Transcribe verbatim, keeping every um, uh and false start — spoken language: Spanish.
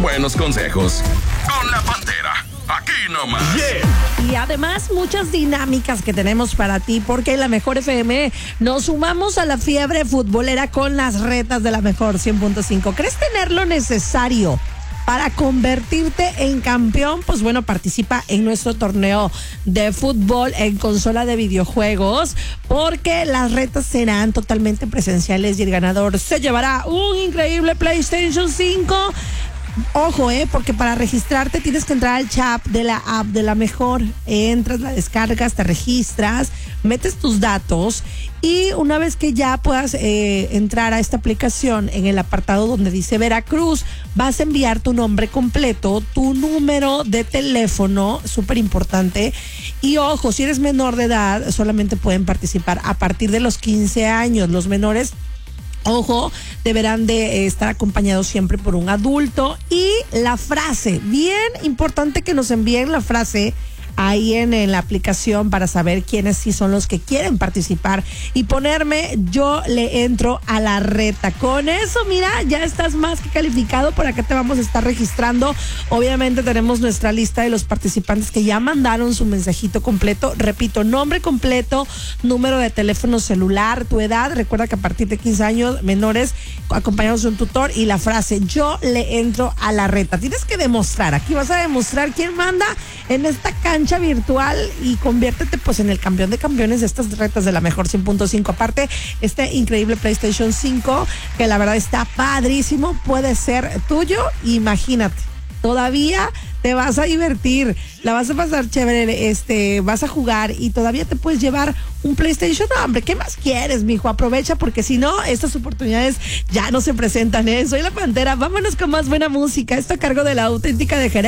buenos consejos. Con la Pantera, aquí nomás. Yeah. Y además muchas dinámicas que tenemos para ti, porque en la Mejor F M nos sumamos a la fiebre futbolera con las retas de la Mejor cien punto cinco. ¿Crees tener lo necesario para convertirte en campeón? Pues bueno, participa en nuestro torneo de fútbol en consola de videojuegos, porque las retas serán totalmente presenciales y el ganador se llevará un increíble PlayStation cinco. Ojo, eh, porque para registrarte tienes que entrar al chat de la app de la Mejor. Entras, la descargas, te registras, metes tus datos y una vez que ya puedas eh, entrar a esta aplicación, en el apartado donde dice Veracruz, vas a enviar tu nombre completo, tu número de teléfono, súper importante. Y ojo, si eres menor de edad, solamente pueden participar a partir de los quince años. Los menores, ojo, deberán de estar acompañados siempre por un adulto. Y la frase, bien importante que nos envíen la frase ahí en, en la aplicación para saber quiénes sí son los que quieren participar y ponerme yo le entro a la reta. Con eso, mira, ya estás más que calificado. Por acá te vamos a estar registrando. Obviamente tenemos nuestra lista de los participantes que ya mandaron su mensajito completo. Repito, nombre completo, número de teléfono celular, tu edad. Recuerda que a partir de quince años, menores, acompañados de un tutor, y la frase yo le entro a la reta. Tienes que demostrar, aquí vas a demostrar quién manda en esta cancha virtual y conviértete pues en el campeón de campeones de estas retas de la Mejor cien punto cinco. Aparte, este increíble PlayStation cinco, que la verdad está padrísimo, puede ser tuyo. Imagínate, todavía te vas a divertir, la vas a pasar chévere, este, vas a jugar y todavía te puedes llevar un PlayStation. No, hombre, ¿qué más quieres, mijo? Aprovecha, porque si no, estas oportunidades ya no se presentan, ¿eh? Soy la Pantera, vámonos con más buena música. Esto a cargo de La Auténtica de Jerez.